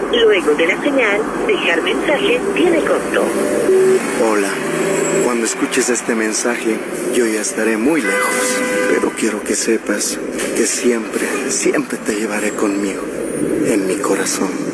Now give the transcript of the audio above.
Luego de la señal, dejar mensaje tiene costo. Hola. Cuando escuches este mensaje, yo ya estaré muy lejos. Pero quiero que sepas que siempre, siempre te llevaré conmigo, en mi corazón.